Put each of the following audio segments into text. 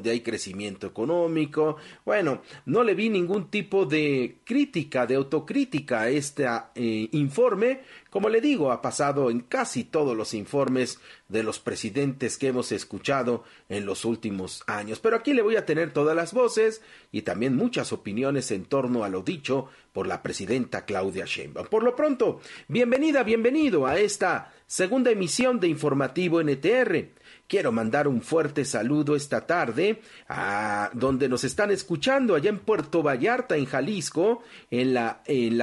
donde hay crecimiento económico. Bueno, no le vi ningún tipo de crítica, de autocrítica a este informe. Como le digo, ha pasado en casi todos los informes de los presidentes que hemos escuchado en los últimos años. Pero aquí le voy a tener todas las voces y también muchas opiniones en torno a lo dicho por la presidenta Claudia Sheinbaum. Por lo pronto, bienvenido a esta segunda emisión de Informativo NTR. Quiero mandar un fuerte saludo esta tarde a donde nos están escuchando allá en Puerto Vallarta, en Jalisco, en la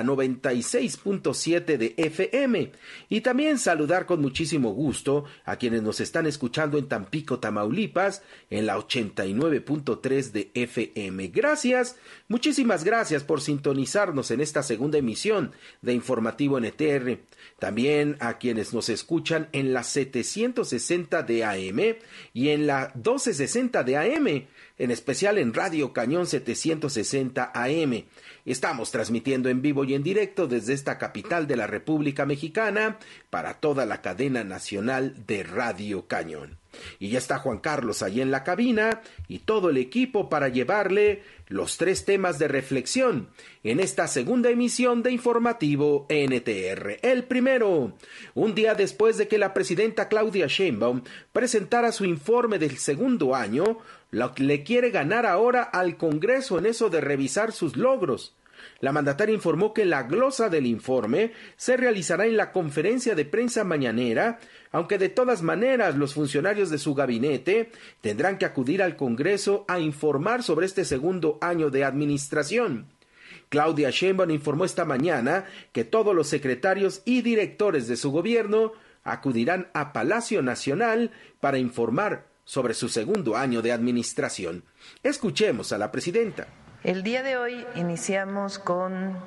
96.7 de FM. Y también saludar con muchísimo gusto a quienes nos están escuchando en Tampico, Tamaulipas, en la 89.3 de FM. Gracias, muchísimas gracias por sintonizarnos en esta segunda emisión de Informativo NTR. También a quienes nos escuchan en la 760 de AM y en la 1260 de AM, en especial en Radio Cañón 760 AM. Estamos transmitiendo en vivo y en directo desde esta capital de la República Mexicana para toda la cadena nacional de Radio Cañón. Y ya está Juan Carlos ahí en la cabina y todo el equipo para llevarle los 3 temas de reflexión en esta segunda emisión de Informativo NTR. El primero, un día después de que la presidenta Claudia Sheinbaum presentara su informe del segundo año, lo que le quiere ganar ahora al Congreso en eso de revisar sus logros. La mandataria informó que la glosa del informe se realizará en la conferencia de prensa mañanera, aunque de todas maneras los funcionarios de su gabinete tendrán que acudir al Congreso a informar sobre este segundo año de administración. Claudia Sheinbaum informó esta mañana que todos los secretarios y directores de su gobierno acudirán a Palacio Nacional para informar sobre su segundo año de administración. Escuchemos a la presidenta. El día de hoy iniciamos con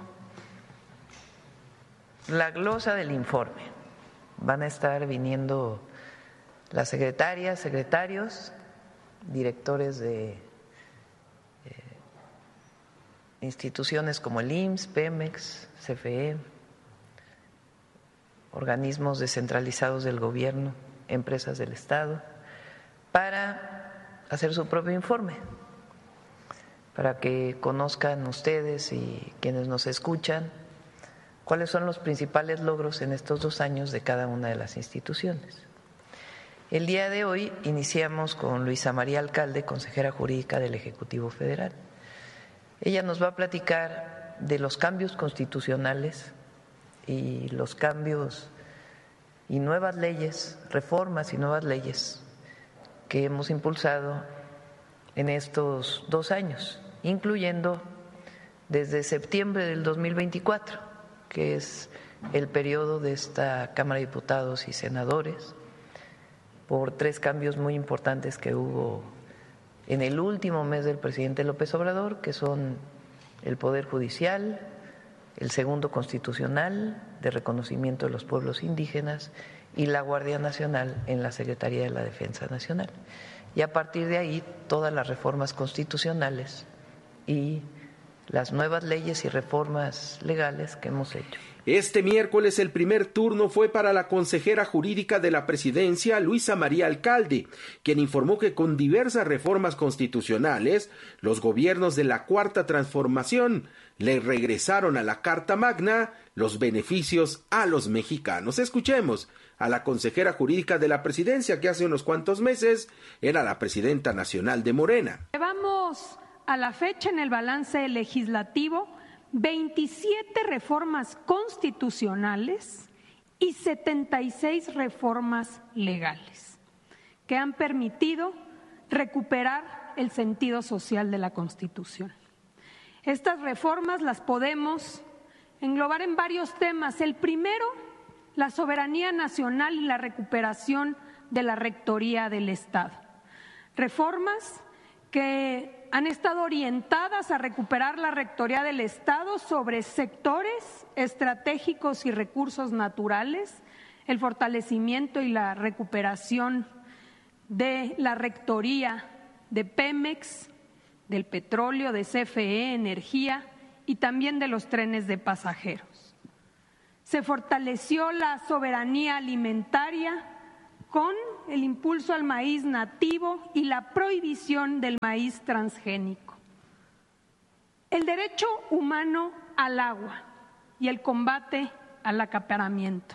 la glosa del informe. Van a estar viniendo las secretarias, secretarios, directores de instituciones como el IMSS, Pemex, CFE, organismos descentralizados del gobierno, empresas del Estado, para hacer su propio informe, para que conozcan ustedes y quienes nos escuchan cuáles son los principales logros en estos 2 años de cada una de las instituciones. El día de hoy iniciamos con Luisa María Alcalde, consejera jurídica del Ejecutivo Federal. Ella nos va a platicar de los cambios constitucionales y los cambios y nuevas leyes, reformas y nuevas leyes que hemos impulsado en estos 2 años, incluyendo desde septiembre del 2024, que es el periodo de esta Cámara de Diputados y Senadores, por 3 cambios muy importantes que hubo en el último mes del presidente López Obrador, que son el Poder Judicial, el segundo constitucional de reconocimiento de los pueblos indígenas y la Guardia Nacional en la Secretaría de la Defensa Nacional. Y a partir de ahí todas las reformas constitucionales y las nuevas leyes y reformas legales que hemos hecho. Este miércoles el primer turno fue para la consejera jurídica de la presidencia, Luisa María Alcalde, quien informó que con diversas reformas constitucionales, los gobiernos de la Cuarta Transformación le regresaron a la Carta Magna los beneficios a los mexicanos. Escuchemos a la consejera jurídica de la presidencia, que hace unos cuantos meses era la presidenta nacional de Morena. Llevamos a la fecha en el balance legislativo 27 reformas constitucionales y 76 reformas legales que han permitido recuperar el sentido social de la Constitución. Estas reformas las podemos englobar en varios temas. El primero, la soberanía nacional y la recuperación de la rectoría del Estado. Reformas que han estado orientadas a recuperar la rectoría del Estado sobre sectores estratégicos y recursos naturales, el fortalecimiento y la recuperación de la rectoría de Pemex, del petróleo, de CFE, energía y también de los trenes de pasajeros. Se fortaleció la soberanía alimentaria con el impulso al maíz nativo y la prohibición del maíz transgénico. El derecho humano al agua y el combate al acaparamiento.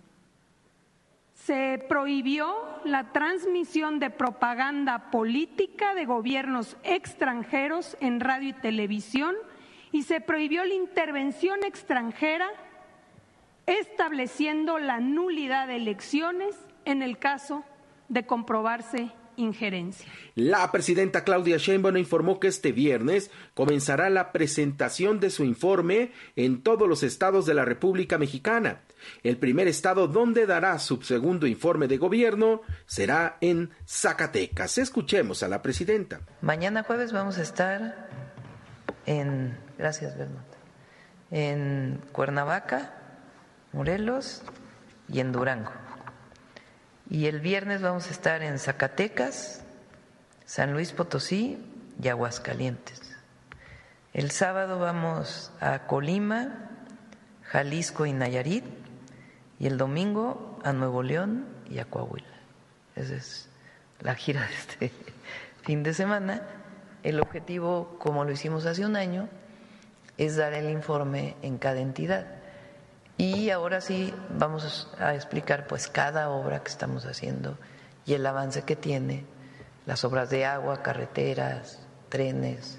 Se prohibió la transmisión de propaganda política de gobiernos extranjeros en radio y televisión y se prohibió la intervención extranjera, estableciendo la nulidad de elecciones en el caso de comprobarse injerencia. La presidenta Claudia Sheinbaum informó que este viernes comenzará la presentación de su informe en todos los estados de la República Mexicana. El primer estado donde dará su segundo informe de gobierno será en Zacatecas. Escuchemos a la presidenta. Mañana jueves vamos a estar en Cuernavaca, Morelos y en Durango. Y el viernes vamos a estar en Zacatecas, San Luis Potosí y Aguascalientes. El sábado vamos a Colima, Jalisco y Nayarit, y el domingo a Nuevo León y a Coahuila. Esa es la gira de este fin de semana. El objetivo, como lo hicimos hace un año, es dar el informe en cada entidad. Y ahora sí vamos a explicar pues cada obra que estamos haciendo y el avance que tiene, las obras de agua, carreteras, trenes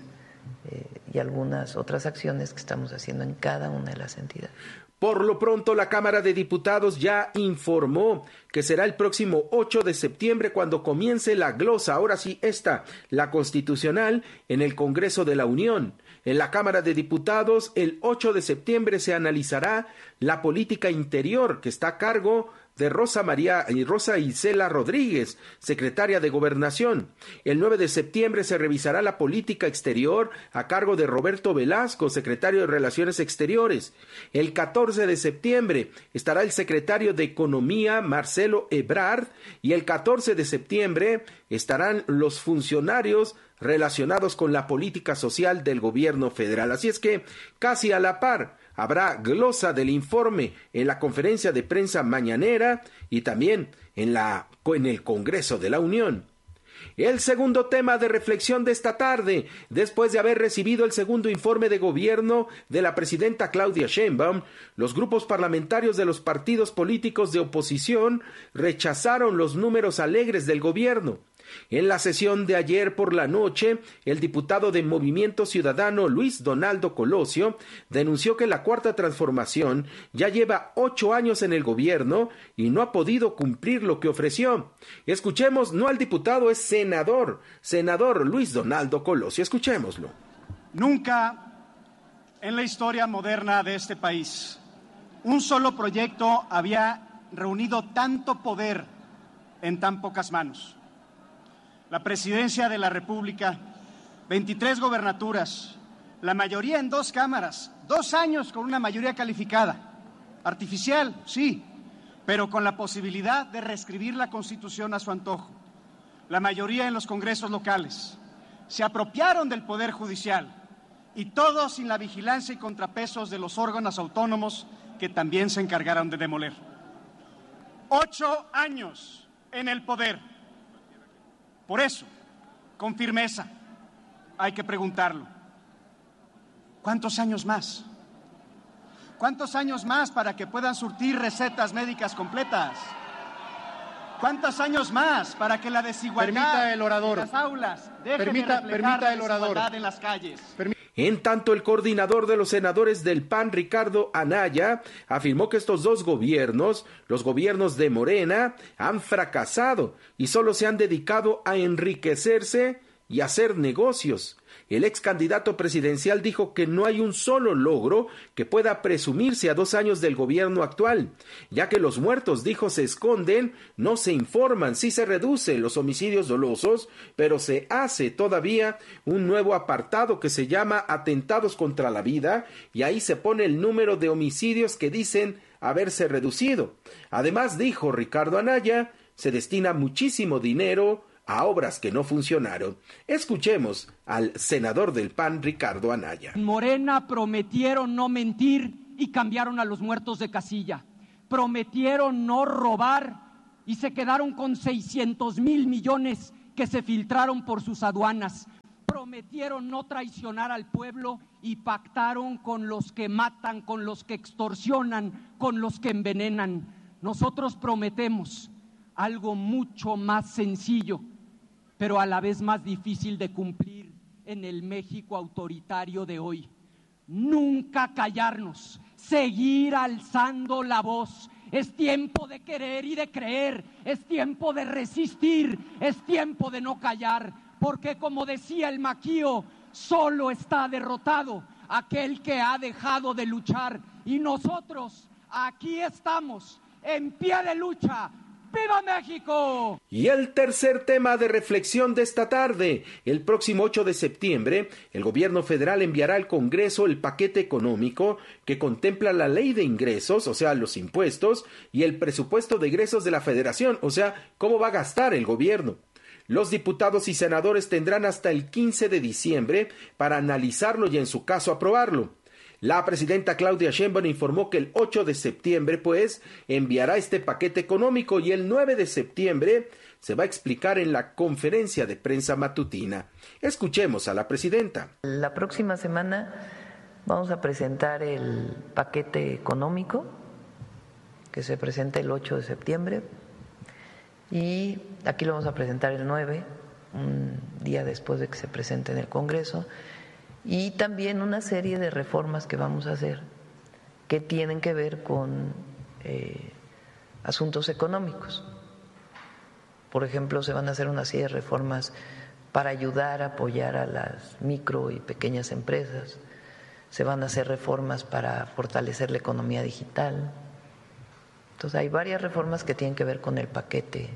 y algunas otras acciones que estamos haciendo en cada una de las entidades. Por lo pronto, la Cámara de Diputados ya informó que será el próximo 8 de septiembre cuando comience la glosa, ahora sí la constitucional, en el Congreso de la Unión. En la Cámara de Diputados, el 8 de septiembre se analizará la política interior que está a cargo de Rosa Isela Rodríguez, secretaria de Gobernación. El 9 de septiembre se revisará la política exterior a cargo de Roberto Velasco, secretario de Relaciones Exteriores. El 14 de septiembre estará el secretario de Economía, Marcelo Ebrard, y el 14 de septiembre estarán los funcionarios relacionados con la política social del gobierno federal. Así es que, casi a la par, habrá glosa del informe en la conferencia de prensa mañanera y también en el Congreso de la Unión. El segundo tema de reflexión de esta tarde, después de haber recibido el segundo informe de gobierno de la presidenta Claudia Sheinbaum, los grupos parlamentarios de los partidos políticos de oposición rechazaron los números alegres del gobierno. En la sesión de ayer por la noche, el diputado de Movimiento Ciudadano Luis Donaldo Colosio denunció que la Cuarta Transformación ya lleva 8 años en el gobierno y no ha podido cumplir lo que ofreció. Escuchemos, no al diputado, es senador Luis Donaldo Colosio. Escuchémoslo. Nunca en la historia moderna de este país un solo proyecto había reunido tanto poder en tan pocas manos. La presidencia de la República, 23 gobernaturas, la mayoría en 2 cámaras, 2 años con una mayoría calificada, artificial, sí, pero con la posibilidad de reescribir la Constitución a su antojo. La mayoría en los congresos locales. Se apropiaron del Poder Judicial y todo sin la vigilancia y contrapesos de los órganos autónomos que también se encargaron de demoler. 8 años en el poder. Por eso, con firmeza, hay que preguntarlo. ¿Cuántos años más? ¿Cuántos años más para que puedan surtir recetas médicas completas? ¿Cuántos años más para que la desigualdad en las aulas deje de reflejar la desigualdad en las calles? En tanto, el coordinador de los senadores del PAN, Ricardo Anaya, afirmó que estos dos gobiernos, los gobiernos de Morena, han fracasado y solo se han dedicado a enriquecerse y hacer negocios. El ex candidato presidencial dijo que no hay un solo logro que pueda presumirse a 2 años del gobierno actual, ya que los muertos, dijo, se esconden, no se informan, sí se reducen los homicidios dolosos, pero se hace todavía un nuevo apartado que se llama atentados contra la vida, y ahí se pone el número de homicidios que dicen haberse reducido. Además, dijo Ricardo Anaya, se destina muchísimo dinero a obras que no funcionaron. Escuchemos al senador del PAN, Ricardo Anaya. Morena prometieron no mentir y cambiaron a los muertos de casilla. Prometieron no robar y se quedaron con 600,000 millones que se filtraron por sus aduanas. Prometieron no traicionar al pueblo y pactaron con los que matan, con los que extorsionan, con los que envenenan. Nosotros prometemos algo mucho más sencillo, pero a la vez más difícil de cumplir en el México autoritario de hoy. Nunca callarnos, seguir alzando la voz. Es tiempo de querer y de creer, es tiempo de resistir, es tiempo de no callar, porque como decía el Maquío, solo está derrotado aquel que ha dejado de luchar, y nosotros aquí estamos, en pie de lucha. ¡Viva México! Y el tercer tema de reflexión de esta tarde: el próximo 8 de septiembre, el gobierno federal enviará al Congreso el paquete económico que contempla la ley de ingresos, o sea, los impuestos, y el presupuesto de egresos de la Federación, o sea, cómo va a gastar el gobierno. Los diputados y senadores tendrán hasta el 15 de diciembre para analizarlo y, en su caso, aprobarlo. La presidenta Claudia Sheinbaum informó que el 8 de septiembre, enviará este paquete económico, y el 9 de septiembre se va a explicar en la conferencia de prensa matutina. Escuchemos a la presidenta. La próxima semana vamos a presentar el paquete económico que se presenta el 8 de septiembre, y aquí lo vamos a presentar el 9, un día después de que se presente en el Congreso. Y también una serie de reformas que vamos a hacer que tienen que ver con asuntos económicos. Por ejemplo, se van a hacer una serie de reformas para ayudar a apoyar a las micro y pequeñas empresas. Se van a hacer reformas para fortalecer la economía digital. Entonces hay varias reformas que tienen que ver con el paquete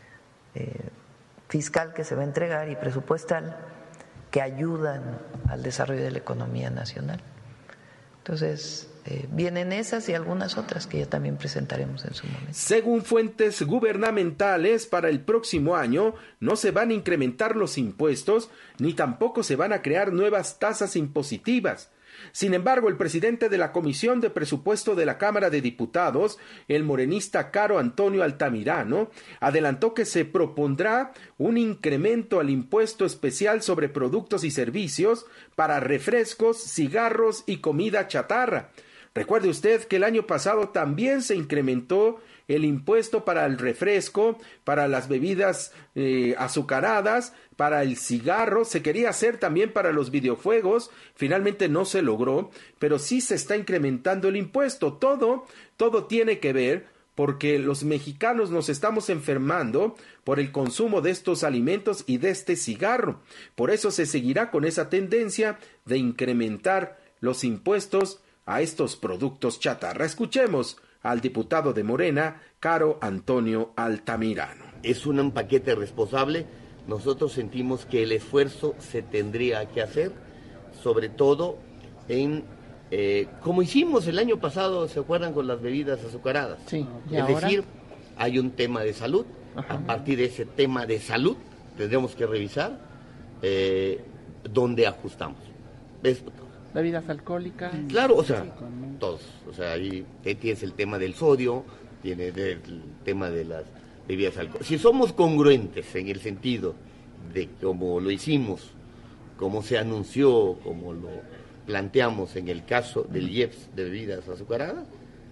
fiscal que se va a entregar y presupuestal, que ayudan al desarrollo de la economía nacional. Entonces, vienen esas y algunas otras que ya también presentaremos en su momento. Según fuentes gubernamentales, para el próximo año no se van a incrementar los impuestos, ni tampoco se van a crear nuevas tasas impositivas. Sin embargo, el presidente de la Comisión de Presupuesto de la Cámara de Diputados, el morenista Caro Antonio Altamirano, adelantó que se propondrá un incremento al impuesto especial sobre productos y servicios para refrescos, cigarros y comida chatarra. Recuerde usted que el año pasado también se incrementó el impuesto para el refresco, para las bebidas azucaradas, para el cigarro. Se quería hacer también para los videojuegos, finalmente no se logró, pero sí se está incrementando el impuesto. Todo tiene que ver porque los mexicanos nos estamos enfermando por el consumo de estos alimentos y de este cigarro. Por eso se seguirá con esa tendencia de incrementar los impuestos a estos productos chatarra. Escuchemos al diputado de Morena, Caro Antonio Altamirano. Es un paquete responsable. Nosotros sentimos que el esfuerzo se tendría que hacer, sobre todo en, como hicimos el año pasado, ¿se acuerdan? Con las bebidas azucaradas. Sí. Es decir, hay un tema de salud. Ajá. A partir de ese tema de salud, tendremos que revisar dónde ajustamos. Bebidas alcohólicas. Claro, o sea, todos. O sea, ahí tienes el tema del sodio, tienes el tema de las bebidas alcohólicas. Si somos congruentes en el sentido de cómo lo hicimos, cómo se anunció, cómo lo planteamos en el caso del IEPS de bebidas azucaradas,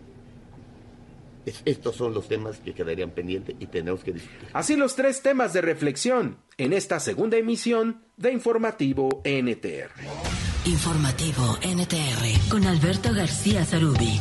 estos son los temas que quedarían pendientes y tenemos que discutir. Así los tres temas de reflexión en esta segunda emisión de Informativo NTR. Informativo NTR con Alberto García Zarubi.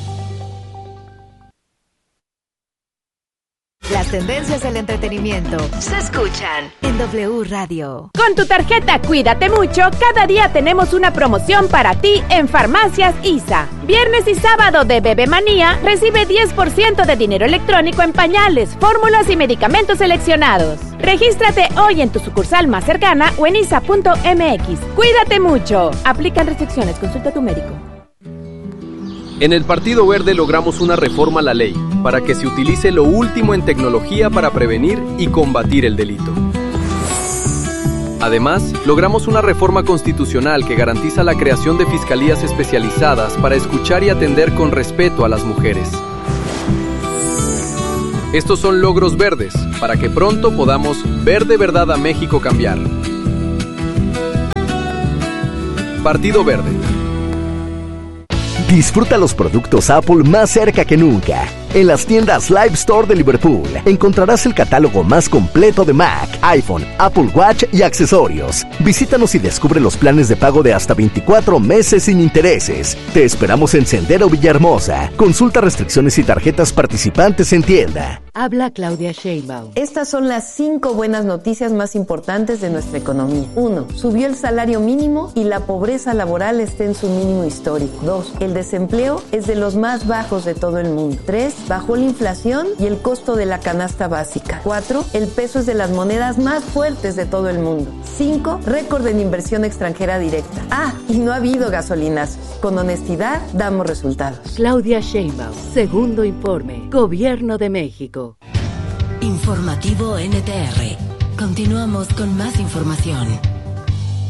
Las tendencias del entretenimiento se escuchan en W Radio. Con tu tarjeta Cuídate Mucho, cada día tenemos una promoción para ti en Farmacias ISA. Viernes y sábado de Bebe Manía, recibe 10% de dinero electrónico en pañales, fórmulas y medicamentos seleccionados. Regístrate hoy en tu sucursal más cercana o en isa.mx. Cuídate mucho. Aplican restricciones. Consulta a tu médico. En el Partido Verde logramos una reforma a la ley para que se utilice lo último en tecnología para prevenir y combatir el delito. Además, logramos una reforma constitucional que garantiza la creación de fiscalías especializadas para escuchar y atender con respeto a las mujeres. Estos son logros verdes, para que pronto podamos ver de verdad a México cambiar. Partido Verde. Disfruta los productos Apple más cerca que nunca. En las tiendas Live Store de Liverpool encontrarás el catálogo más completo de Mac, iPhone, Apple Watch y accesorios. Visítanos y descubre los planes de pago de hasta 24 meses sin intereses. Te esperamos en Sendero Villahermosa. Consulta restricciones y tarjetas participantes en tienda. Habla Claudia Sheinbaum. Estas son las 5 buenas noticias más importantes de nuestra economía. 1. Subió el salario mínimo y la pobreza laboral está en su mínimo histórico. 2. El desempleo es de los más bajos de todo el mundo. 3. Bajó la inflación y el costo de la canasta básica. 4. El peso es de las monedas más fuertes de todo el mundo. 5. Récord en inversión extranjera directa. Y no ha habido gasolinazos. Con honestidad damos resultados. Claudia Sheinbaum. Segundo informe. Gobierno de México. Informativo NTR. Continuamos con más información.